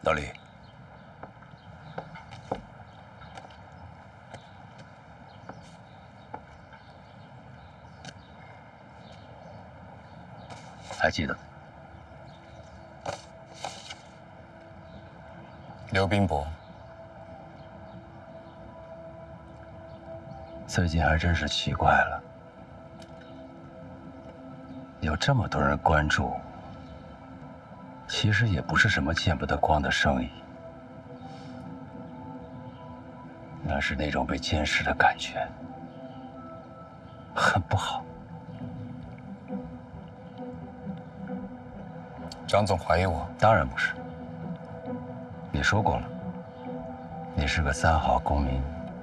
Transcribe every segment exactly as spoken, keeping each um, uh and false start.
老李，还记得刘冰博， 最近还真是奇怪了，有这么多人关注，其实也不是什么见不得光的生意，那是那种被监视的感觉，很不好。 张总怀疑我？ 当然不是。你说过了，你是个三好公民。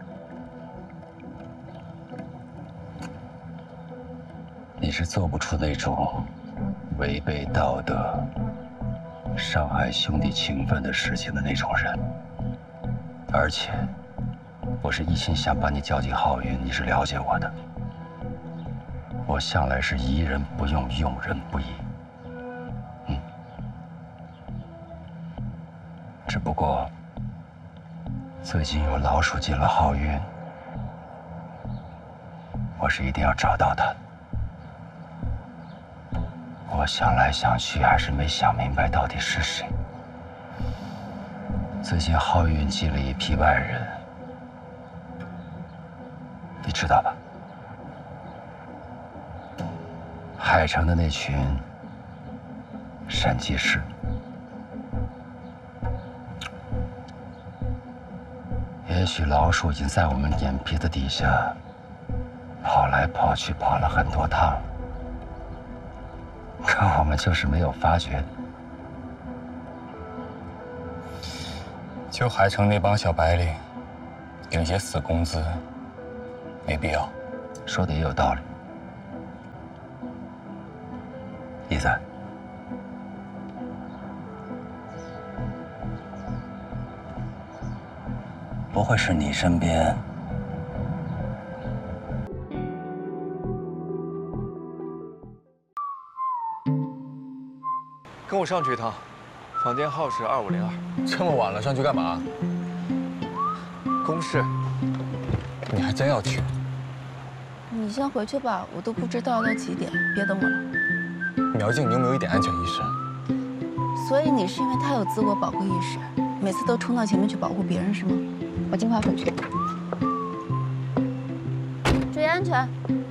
你是做不出那种违背道德、伤害兄弟情分的事情的那种人。而且，我是一心想把你叫进浩云，你是了解我的。我向来是疑人不用，用人不疑。嗯。只不过，最近有老鼠进了浩云，我是一定要找到他。我想来想去，还是没想明白到底是谁。最近浩云进了一批外人，你知道吧？海城的那群审计师，也许老鼠已经在我们眼皮子底下跑来跑去，跑了很多趟，可我们就是没有发觉。 就海城那帮小白领，领些死工资，没必要。 说的也有道理。伊森，不会是你身边跟我上去一趟，房间号是二五零二。 这么晚了，上去干嘛？ 公事。 你还真要去？ 你先回去吧，我都不知道要几点，别等我了。 苗静，你有没有一点安全意识？ 所以你是因为他有自我保护意识，每次都冲到前面去保护别人是吗？我尽快回去。注意安全。